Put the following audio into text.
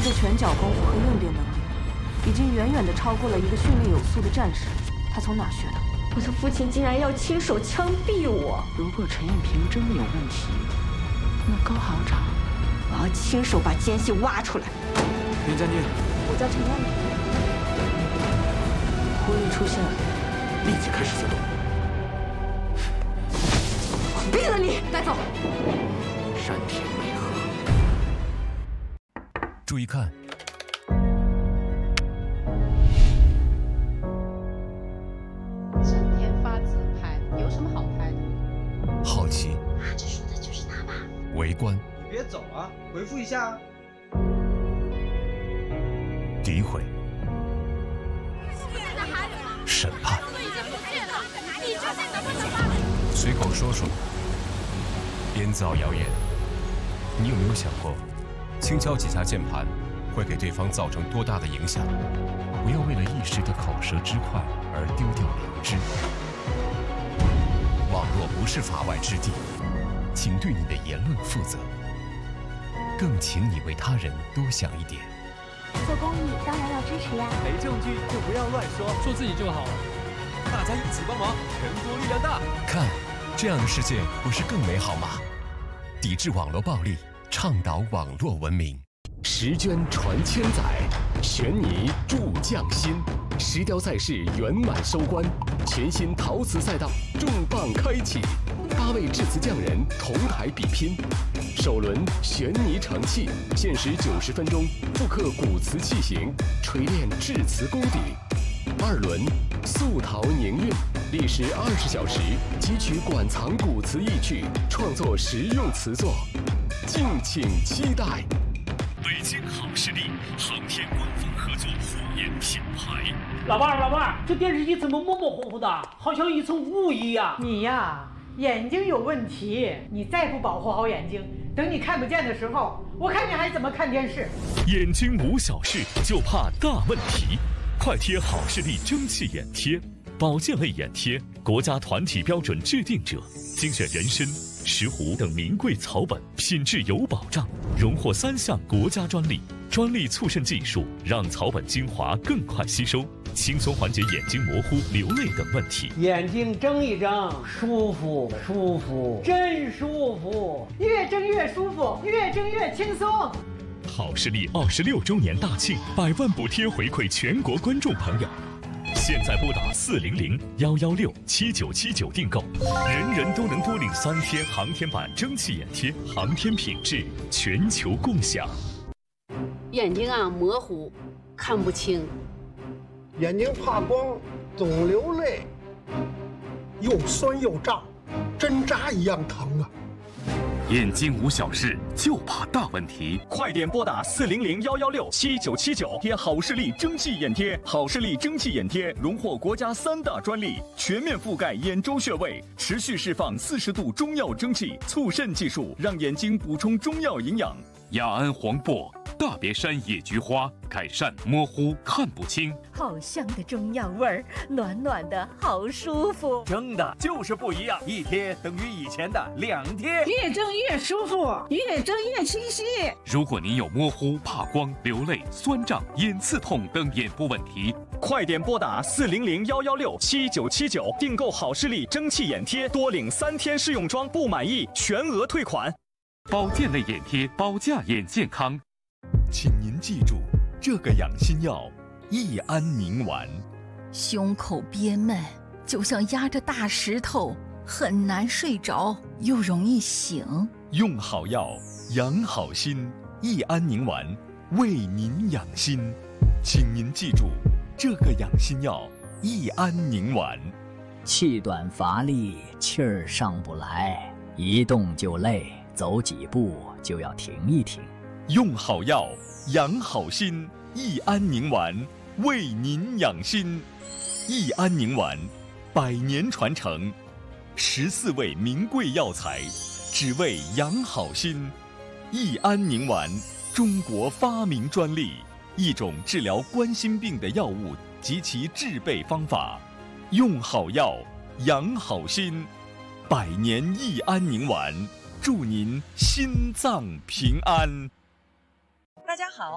的拳脚功夫和应变能力，已经远远地超过了一个训练有素的战士。他从哪儿学的？ 我的父亲竟然要亲手枪毙我！ 如果陈艳萍真的有问题，那高行长， 我要亲手把奸细挖出来。 袁将军， 我叫陈艳萍。狐狸出现了， 立即开始行动。 毙了你！ 带走。 山田美和。 注意看。 整天发自拍，有什么好拍的？ 好奇。 这说的就是他吧？ 围观。 你别走啊，回复一下啊。 诋毁。审判。随口说说。编造谣言。你有没有想过，轻敲几下键盘会给对方造成多大的影响？不要为了一时的口舌之快而丢掉良知。网络不是法外之地，请对你的言论负责，更请你为他人多想一点。 做公益当然要支持呀， 没证据就不要乱说， 做自己就好了。 大家一起帮忙，全国力量大。 看，这样的世界不是更美好吗？抵制网络暴力，倡导网络文明。 时捐传千载，悬泥铸匠心。石雕赛事圆满收官，全新陶瓷赛道重磅开启，8位制瓷匠人同台比拼。首轮悬泥成器，限时90分钟，复刻古瓷器型，锤炼制瓷功底。2轮素陶凝韵，历时20小时，汲取馆藏古瓷意趣，创作实用瓷作，敬请期待。 北京好视力航天官方合作护眼品牌。 老伴儿，这电视机怎么模模糊糊的，好像一层雾一样？ 你呀，眼睛有问题，你再不保护好眼睛，等你看不见的时候，我看你还怎么看电视？ 眼睛无小事，就怕大问题。快贴好视力蒸汽眼贴，保健类眼贴，国家团体标准制定者，精选人参、石斛等名贵草本，品质有保障，荣获3项国家专利。专利促渗技术让草本精华更快吸收，轻松缓解眼睛模糊、流泪等问题。 眼睛睁一睁，舒服，真舒服， 越睁越舒服，越睁越轻松。 好视力26周年大庆，100万补贴回馈全国观众朋友。现在拨打400-116-7979订购，人人都能多领3天航天版蒸汽眼贴，航天品质全球共享。 眼睛啊模糊，看不清； 眼睛怕光，总流泪，又酸又胀，针扎一样疼啊！ 眼睛无小事，就怕大问题。 快点拨打400-116-7979，贴好视力蒸汽眼贴。好视力蒸汽眼贴荣获国家3大专利，全面覆盖眼周穴位，持续释放40度中药蒸汽，促渗技术让眼睛补充中药营养。 雅安黄柏、大别山野菊花，改善模糊看不清。 好香的中药味儿，暖暖的好舒服。 蒸的就是不一样，一贴等于以前的2贴， 越蒸越舒服，越蒸越清晰。 如果您有模糊、怕光、流泪、酸胀、眼刺痛等眼部问题， 快点拨打400-116-7979订购好视力蒸汽眼贴，多领3天试用装，不满意全额退款。 保健类眼贴，保驾眼健康。 请您记住，这个养心药益安宁丸。 胸口憋闷，就像压着大石头，很难睡着，又容易醒。 用好药，养好心，益安宁丸为您养心。请您记住，这个养心药益安宁丸。 气短乏力，气儿上不来，一动就累，走几步就要停一停。 用好药，养好心，益安宁丸为您养心。益安宁丸100年传承，14味名贵药材，只为养好心。益安宁丸，中国发明专利，一种治疗冠心病的药物及其制备方法。用好药，养好心，100年益安宁丸，祝您心脏平安。 大家好，